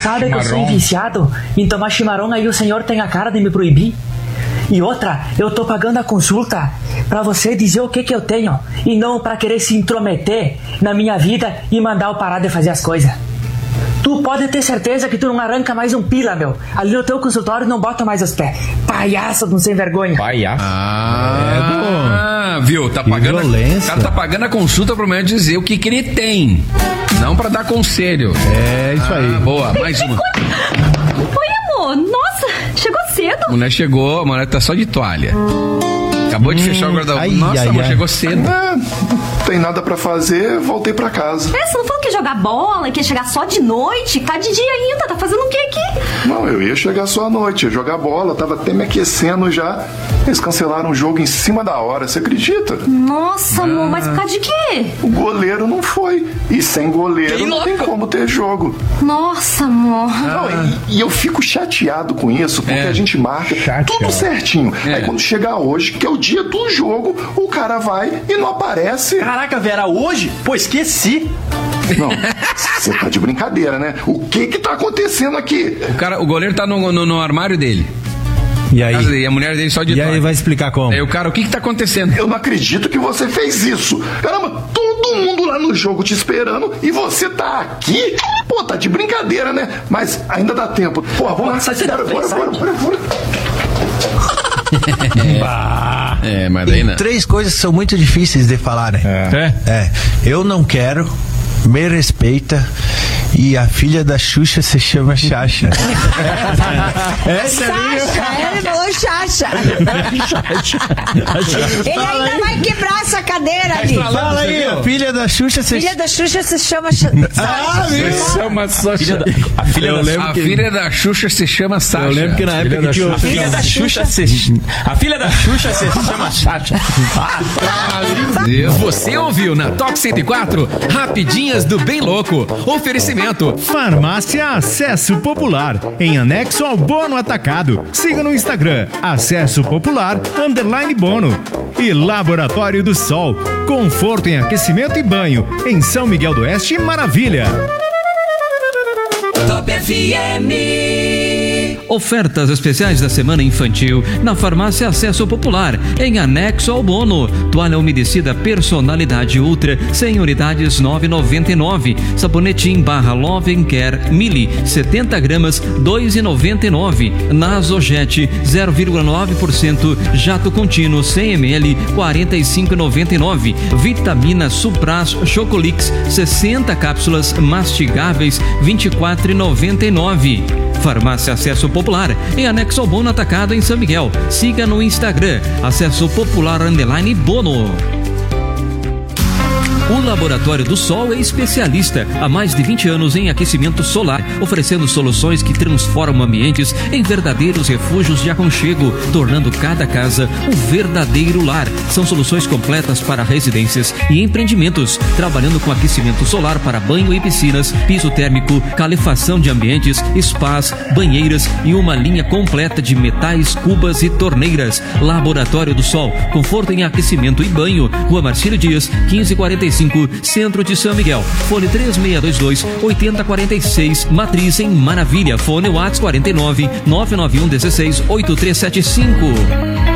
sabe que eu sou viciado em tomar chimarrão, aí o senhor tem a cara de me proibir? E outra, eu tô pagando a consulta pra você dizer o que eu tenho e não pra querer se intrometer na minha vida e mandar eu parar de fazer as coisas. Tu pode ter certeza que tu não arranca mais um pila, meu. Ali no teu consultório não bota mais os pés. Palhaço, não sem vergonha. Palhaço. Viu? Tá pagando, o cara tá pagando a consulta pra mulher dizer o que ele tem. Não pra dar conselho. É isso aí. Boa, mais uma. Oi, amor. Nossa, chegou cedo. A mulher chegou, a mulher tá só de toalha. Acabou de fechar o guarda-roupa. Nossa, amor, chegou cedo. Não tem nada pra fazer, voltei pra casa. Você não falou que ia jogar bola, que ia chegar só de noite? Tá de dia ainda, tá fazendo o que aqui? Não, eu ia chegar só à noite, ia jogar bola, tava até me aquecendo já. Eles cancelaram o jogo em cima da hora, você acredita? Nossa, amor, mas por causa de quê? O goleiro não foi. E sem goleiro não tem como ter jogo. Nossa, amor. E eu fico chateado com isso, porque a gente marca tudo certinho. Aí quando chegar hoje, que é o dia do jogo, o cara vai e não aparece. Caraca, Vera, hoje? Pô, esqueci. Não, você tá de brincadeira, né? O que tá acontecendo aqui? O goleiro tá no armário dele. E aí? E a mulher dele só de E aí vai explicar como? Aí o cara, o que tá acontecendo? Eu não acredito que você fez isso. Caramba, todo mundo lá no jogo te esperando e você tá aqui? Pô, tá de brincadeira, né? Mas ainda dá tempo. Pô, vamos lá, sai bora. Mas daí não. Tem 3 coisas que são muito difíceis de falar, né? Eu não quero, me respeita e a filha da Xuxa se chama Xaxa. Ele falou Xaxa. Ele ainda vai quebrar essa cadeira ali. Fala aí, a filha da Xuxa se chama Sasha. A filha da Xuxa se chama Sasha. Eu lembro que na época que tinha A filha da Xuxa se chama Xaxa. Você ouviu na Top 104 Rapidinhas do Bem Louco. Oferecimento Farmácia Acesso Popular, em anexo ao Bono Atacado. Siga no Instagram, Acesso Popular _Bono. E Laboratório do Sol, conforto em aquecimento e banho, em São Miguel do Oeste, Maravilha. Top FM. Ofertas especiais da semana infantil na Farmácia Acesso Popular, em anexo ao Bono. Toalha umedecida Personalidade Ultra, 100 unidades, 9,99. Sabonete em barra Love and Care Mili, 70 gramas, 2,99. Nasojet 0,9%, jato contínuo 100 ml, 45,99. Vitamina Supras Chocolix, 60 cápsulas mastigáveis, 24,99. Farmácia Acesso Popular, em anexo ao Bono Atacado em São Miguel. Siga no Instagram, Acesso Popular _Bono. O Laboratório do Sol é especialista há mais de 20 anos em aquecimento solar, oferecendo soluções que transformam ambientes em verdadeiros refúgios de aconchego, tornando cada casa um verdadeiro lar. São soluções completas para residências e empreendimentos, trabalhando com aquecimento solar para banho e piscinas, piso térmico, calefação de ambientes, spas, banheiras e uma linha completa de metais, cubas e torneiras. Laboratório do Sol, conforto em aquecimento e banho. Rua Marcílio Dias, 1545, Centro de São Miguel. Fone 3622-8046. Matriz em Maravilha. Fone WhatsApp 49 991 16 8375.